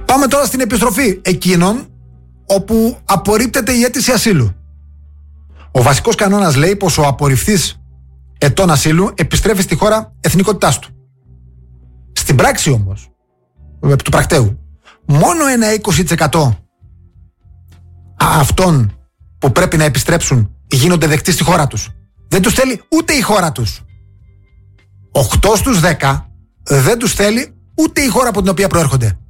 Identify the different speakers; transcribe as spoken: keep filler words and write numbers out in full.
Speaker 1: Πάμε τώρα στην επιστροφή εκείνων όπου απορρίπτεται η αίτηση ασύλου. Ο βασικός κανόνας λέει πως ο απορριφθής ετών ασύλου επιστρέφει στη χώρα εθνικότητάς του. Στην πράξη όμως, του πρακτέου, μόνο ένα είκοσι τοις εκατό αυτών που πρέπει να επιστρέψουν γίνονται δεκτοί στη χώρα τους. Δεν τους θέλει ούτε η χώρα τους. οκτώ στους δέκα δεν τους θέλει ούτε η χώρα από την οποία προέρχονται.